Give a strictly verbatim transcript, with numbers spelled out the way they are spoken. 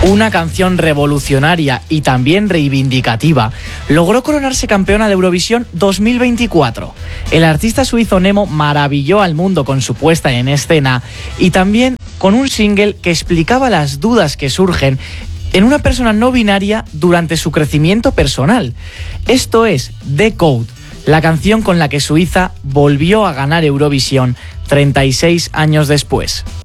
Una canción revolucionaria y también reivindicativa logró coronarse campeona de Eurovisión dos mil veinticuatro. El artista suizo Nemo maravilló al mundo con su puesta en escena y también con un single que explicaba las dudas que surgen en una persona no binaria durante su crecimiento personal. Esto es Decode, la canción con la que Suiza volvió a ganar Eurovisión treinta y seis años después.